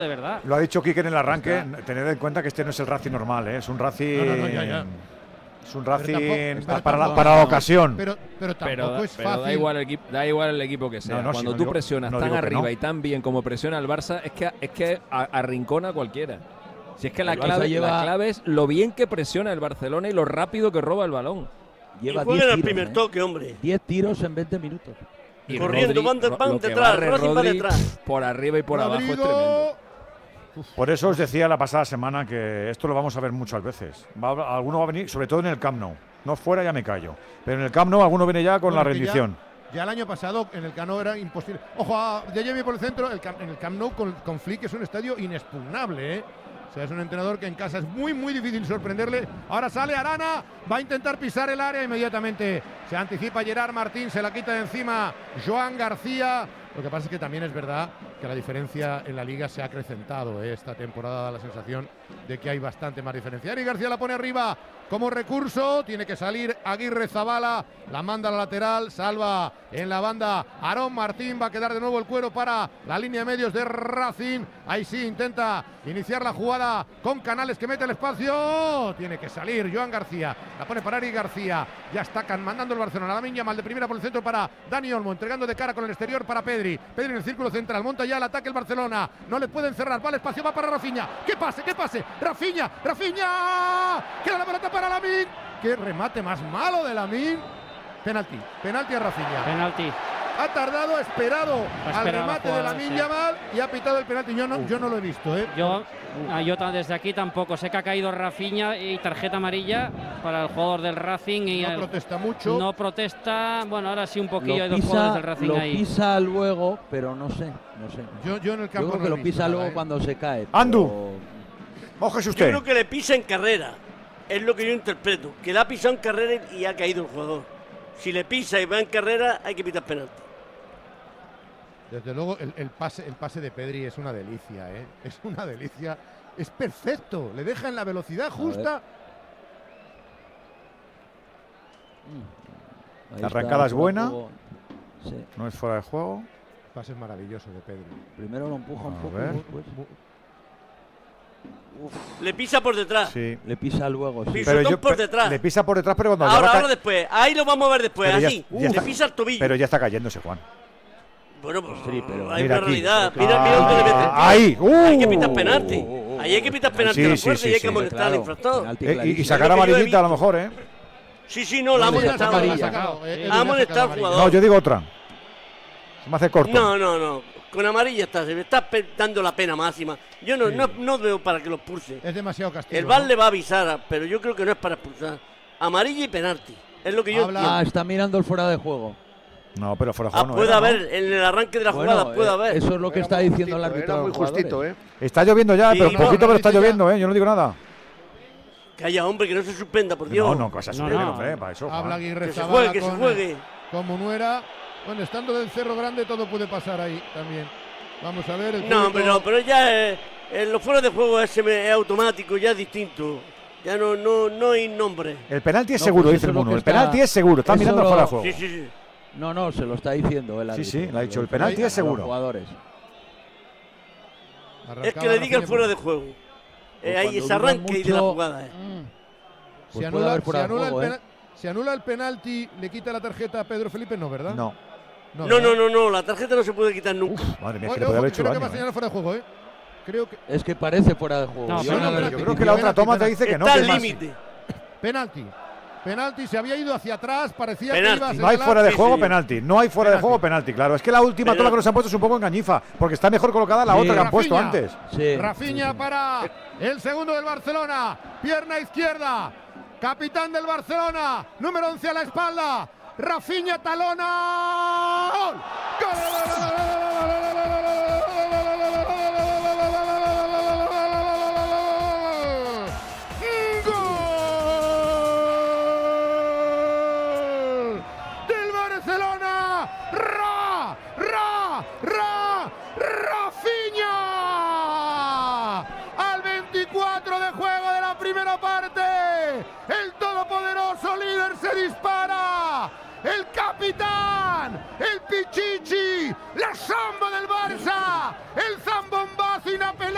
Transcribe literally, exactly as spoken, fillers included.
de verdad. Lo ha dicho Quique en el arranque, tened en cuenta que este no es el Racing normal, ¿eh? Es un Racing... No, no, no, ya, ya. Es un Racing tampoco, para, tampoco, la, para la ocasión. Pero, pero tampoco Pero, es pero fácil. da igual el equipo, da igual el equipo que sea. No, no, Cuando si no tú digo- presionas no tan digo que arriba no. y tan bien como presiona el Barça, es que es que a- arrincona a cualquiera. Si es que la El Barça clave, lleva- la clave es lo bien que presiona el Barcelona y lo rápido que roba el balón. Lleva y juegan diez al tiros, primer ¿eh? toque, hombre. diez tiros en veinte minutos. Y Corriendo, van de- Ro- van lo que detrás, barre Racing va Rodri, detrás. por arriba y por abajo es Rodrigo. tremendo. Por eso os decía la pasada semana que esto lo vamos a ver muchas veces. Va a- alguno va a venir, sobre todo en el Camp Nou. No fuera ya me callo. Pero en el Camp Nou alguno viene ya con Bueno, la que ya- rendición. Ya el año pasado en el Camp Nou era imposible. Ojo, a De Jong por el centro, el Camp- en el Camp Nou con, con Flick es un estadio inexpugnable, ¿eh? O sea, es un entrenador que en casa es muy, muy difícil sorprenderle. Ahora sale Arana, va a intentar pisar el área inmediatamente. Se anticipa Gerard Martín, se la quita de encima Joan García. Lo que pasa es que también es verdad que la diferencia en la liga se ha acrecentado, ¿eh? Esta temporada da la sensación de que hay bastante más diferencia. Eric García la pone arriba como recurso, tiene que salir Aguirre Zabala, la manda a la lateral, salva en la banda Aarón Martín, va a quedar de nuevo el cuero para la línea de medios de Racing. Ahí sí intenta iniciar la jugada con Canales que mete el espacio, tiene que salir Joan García, la pone para Eric García, ya está can- mandando el Barcelona, Lamine Yamal de primera por el centro para Dani Olmo, entregando de cara con el exterior para Pedri, Pedri en el círculo central, monta ya el ataque el Barcelona, no le pueden cerrar, va el espacio, va para Rafinha, que pase, que pase, Rafinha, Rafinha, queda la pelota para Lamine, qué remate más malo de Lamine, penalti, penalti a Rafinha. Penalti. Ha tardado, ha esperado Ha al esperado remate la de jugada, Lamine sí. Yamal y ha pitado el penalti. Yo no, yo no lo he visto, ¿eh? Yo, ah, yo ta- desde aquí tampoco. Sé que ha caído Rafinha y tarjeta amarilla para el jugador del Racing. Y No el- protesta mucho. no protesta. Bueno, ahora sí un poquillo. Lo Hay dos jugadores pisa, del Racing lo ahí. pisa luego, pero no sé, no sé. Yo, yo en el Yo campo creo no que he lo visto pisa nada, luego ¿eh? cuando se cae. Andu. pero- Mójese Yo usted. creo que le pisa en carrera. Es lo que yo interpreto. Que la ha pisado en carrera y ha caído el jugador. Si le pisa y va en carrera, hay que pitar penalti. Desde luego, el, el pase, el pase de Pedri es una delicia, ¿eh? Es una delicia. Es perfecto. Le deja en la velocidad justa. Ahí La está, arrancada es poco a buena. poco. Sí. No es fuera de juego. Pase maravilloso de Pedri. Primero lo empuja un A poco, ver. después Le pisa por detrás. Sí. le pisa luego. Sí. Pisa. Pisotón por pe- detrás. Le pisa por detrás, pero cuando ya Ahora, va ca- ahora después. Ahí lo vamos a ver después. Pero ya- Así. ya le está- pisa el tobillo. Pero ya está cayéndose, Juan. Bueno, pues Sí, pero- hay Mira una aquí. realidad. Mira, mira dónde le mete. Ah, ahí. Hay que Uh. pitar penalti. Ahí hay que pitar penalti Sí, a la sí, fuerza sí, y hay sí. que molestar al Claro, infractor. penalti Eh, y, clarísimo. y sacar Es lo que yo he amarillita a lo visto. mejor, ¿eh? Sí, sí, no, la ha No, molestado. no, amarilla. sacado, eh, Edu Ha le ha molestado sacado al amarilla. jugador. No, yo digo otra. Se me hace corto. No, no, no. Con amarilla está, se me está pe- dando la pena máxima. Yo no, Sí. no, no veo para que lo expulse. Es demasiado castigo. El V A R ¿no? le va a avisar, pero yo creo que no es para expulsar. Amarilla y penalti. Es lo que yo Habla- entiendo. Ah, está mirando el fuera de juego. No, pero fuera de Ah, juego no puede era, ¿no? haber, en el arranque de la Bueno, jugada, puede eh, haber. Eso es lo que Era está muy diciendo el justito, árbitro. Era a muy los jugadores. justito, ¿eh? Está lloviendo ya, Sí, pero no, poquito, pero está dice ya- lloviendo, ¿eh? Yo no digo nada. Calla, hombre, que no se suspenda, por Dios. No, no, que se No, suspende, no. hombre, para eso. Juan. Habla Aguirre Que se Zabala juegue, que se con- juegue. Con Munuera. Bueno, estando del Cerro Grande todo puede pasar ahí también. Vamos a ver. El No, público- hombre, no, pero ya eh, en los fuera de juego es, es automático, ya es distinto. Ya no, no, no hay nombre. El penalti es No, seguro, pues dice eso el es lo Muno. que El está- penalti es seguro. Está eso mirando lo- fuera de juego. Sí, sí, sí. No, no, se lo está diciendo el Sí, árbitro. sí, le ha dicho, el Lo- penalti a es los seguro. jugadores. Es Arrancaba que le diga el Rafinha fuera por- de juego. Eh, Pues ahí cuando ese duran arranque y de la mucho- jugada. eh. Se Pues puede anula, haber fuera se de anula juego, el ¿eh? pena- se anula el penalti, le quita la tarjeta a Pedro Felipe, no, ¿verdad? No. No, ¿verdad? no, no, no, la tarjeta no se puede quitar nunca. Uf, madre mía, es Oye, que le puede ojo, haber que hecho creo que va a daño. ¿eh? señalar fuera de juego, ¿eh? Creo que. Es que parece fuera de juego. No, Yo no, no no, lo pero Yo repetiría. creo que la otra toma te dice que no. Está que al más. límite. Penalti. Penalti, se había ido hacia atrás, parecía Penalti. que iba a No hay señalar. fuera de Sí, juego, señor. penalti. No hay fuera de Penalti. juego, penalti, claro. Es que la última Pero- tola que nos han puesto es un poco engañifa, porque está mejor colocada la Sí. otra que han puesto Rafinha. antes. Sí, Rafinha sí, sí. para el segundo del Barcelona. Pierna izquierda. Capitán del Barcelona. Número once a la espalda. Rafinha talona. ¡Gol! ¡Gol! Del Barcelona. ¡Ra! ¡Ra! ¡Ra! ¡Rafinha! Al veinticuatro de juego de la primera parte. El todopoderoso líder se dispara. El capitán, el Pichichi, la samba del Barça, el zambombazo inapelable.